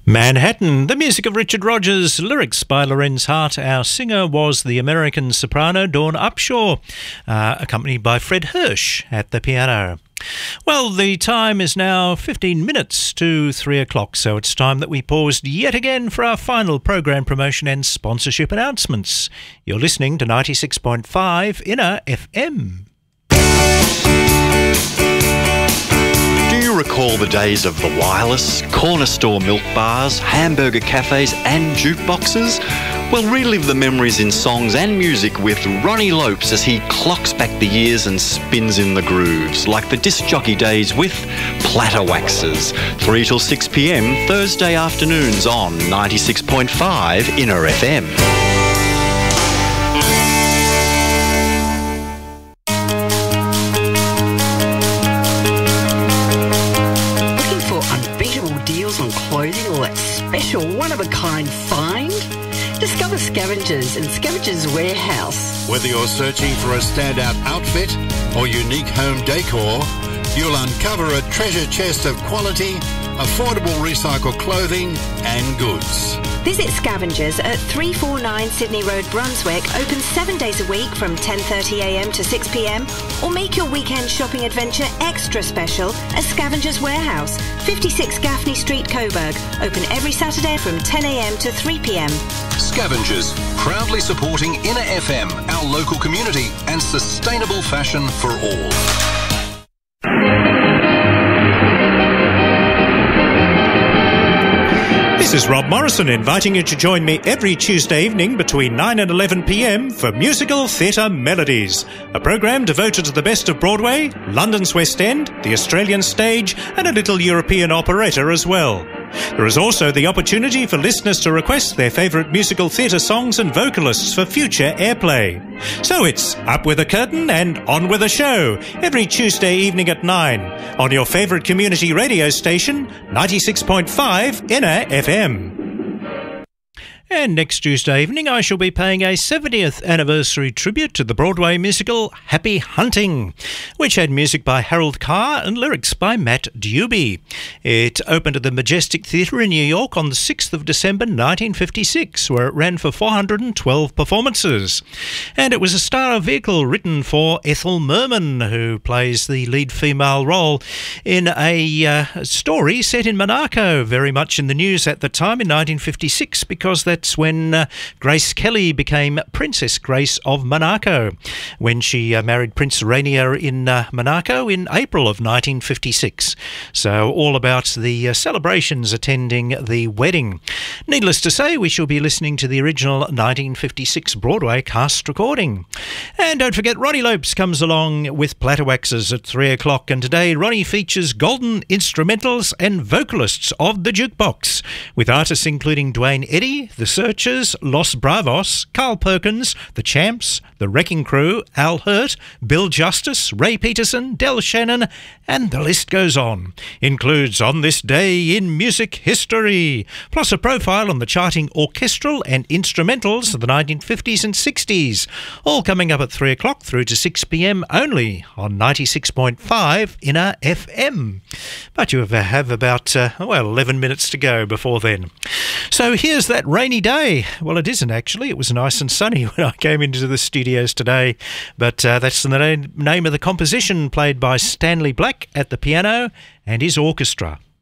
Manhattan, the music of Richard Rodgers, lyrics by Lorenz Hart. Our singer was the American soprano Dawn Upshaw, accompanied by Fred Hirsch at the piano. Well, the time is now 15 minutes to 3 o'clock, so it's time that we paused yet again for our final program promotion and sponsorship announcements. You're listening to 96.5 Inner FM. Do you recall the days of the wireless, corner store milk bars, hamburger cafes and jukeboxes? Well, relive the memories in songs and music with Ronnie Lopes as he clocks back the years and spins in the grooves, like the disc jockey days with Platter Waxes. 3 till 6 p.m, Thursday afternoons on 96.5 Inner FM. Clothing or that special one-of-a-kind find? Discover Scavengers and Scavengers Warehouse. Whether you're searching for a standout outfit or unique home decor, you'll uncover a treasure chest of quality, affordable recycled clothing and goods. Visit Scavengers at 349 Sydney Road, Brunswick, open 7 days a week from 10:30am to 6pm, or make your weekend shopping adventure extra special at Scavengers Warehouse, 56 Gaffney Street, Coburg, open every Saturday from 10am to 3pm. Scavengers, proudly supporting Inner FM, our local community, and sustainable fashion for all. This is Rob Morrison inviting you to join me every Tuesday evening between 9 and 11pm for Musical Theatre Melodies, a programme devoted to the best of Broadway, London's West End, the Australian stage and a little European operetta as well. There is also the opportunity for listeners to request their favourite musical theatre songs and vocalists for future airplay. So it's up with a curtain and on with a show every Tuesday evening at 9 on your favourite community radio station, 96.5 Inner FM. And next Tuesday evening I shall be paying a 70th anniversary tribute to the Broadway musical Happy Hunting, which had music by Harold Carr and lyrics by Matt Duby. It opened at the Majestic Theatre in New York on the 6th of December 1956, where it ran for 412 performances. And it was a star vehicle written for Ethel Merman, who plays the lead female role in a story set in Monaco, very much in the news at the time in 1956, because that's when Grace Kelly became Princess Grace of Monaco, when she married Prince Rainier in Monaco in April of 1956. So all about the celebrations attending the wedding. Needless to say, we shall be listening to the original 1956 Broadway cast recording. And don't forget, Ronnie Lopes comes along with Platter Waxes at 3 o'clock, and today Ronnie features golden instrumentals and vocalists of the jukebox, with artists including Dwayne Eddy, The Searchers, Los Bravos, Carl Perkins, The Champs, The Wrecking Crew, Al Hurt, Bill Justice, Ray Peterson, Del Shannon, and the list goes on. Includes On This Day in Music History, plus a profile on the charting orchestral and instrumentals of the 1950s and 60s, all coming up at 3 o'clock through to 6pm only on 96.5 Inner FM. But you have about, 11 minutes to go before then. So here's that rainy day. Well, it isn't actually. It was nice and sunny when I came into the studios today. But that's the name of the composition, played by Stanley Black at the piano and his orchestra.